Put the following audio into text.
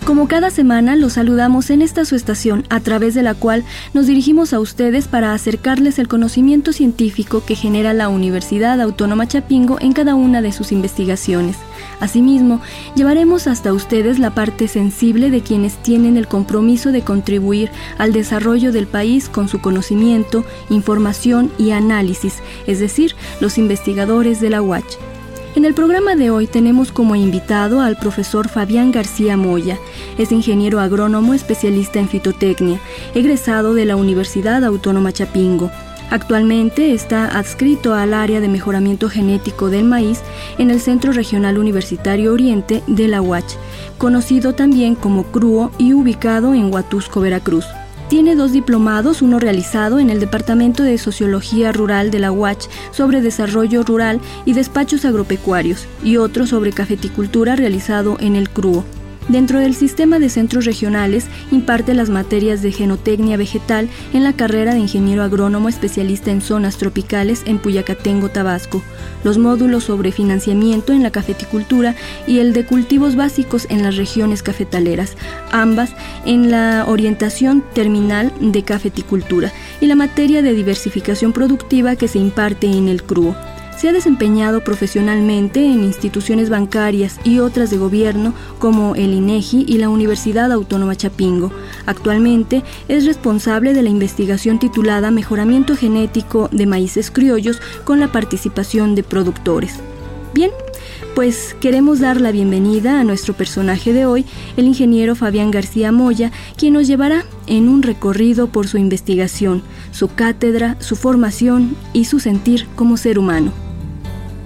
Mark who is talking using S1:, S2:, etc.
S1: Como cada semana, los saludamos en esta su estación, a través de la cual nos dirigimos a ustedes para acercarles el conocimiento científico que genera la Universidad Autónoma Chapingo en cada una de sus investigaciones. Asimismo, llevaremos hasta ustedes la parte sensible de quienes tienen el compromiso de contribuir al desarrollo del país con su conocimiento, información y análisis, es decir, los investigadores de la UACH. En el programa de hoy tenemos como invitado al profesor Fabián García Moya. Es ingeniero agrónomo especialista en fitotecnia, egresado de la Universidad Autónoma Chapingo. Actualmente está adscrito al área de mejoramiento genético del maíz en el Centro Regional Universitario Oriente de la UACH, conocido también como CRUO y ubicado en Huatusco, Veracruz. Tiene 2 diplomados, uno realizado en el Departamento de Sociología Rural de la UACH sobre desarrollo rural y despachos agropecuarios, y otro sobre cafeticultura realizado en el CRUO. Dentro del sistema de centros regionales, imparte las materias de genotecnia vegetal en la carrera de ingeniero agrónomo especialista en zonas tropicales en Puyacatengo, Tabasco, los módulos sobre financiamiento en la cafeticultura y el de cultivos básicos en las regiones cafetaleras, ambas en la orientación terminal de cafeticultura, y la materia de diversificación productiva que se imparte en el CRUO. Se ha desempeñado profesionalmente en instituciones bancarias y otras de gobierno como el INEGI y la Universidad Autónoma Chapingo. Actualmente es responsable de la investigación titulada Mejoramiento Genético de Maíces Criollos con la participación de productores. Bien, pues queremos dar la bienvenida a nuestro personaje de hoy, el ingeniero Fabián García Moya, quien nos llevará en un recorrido por su investigación, su cátedra, su formación y su sentir como ser humano.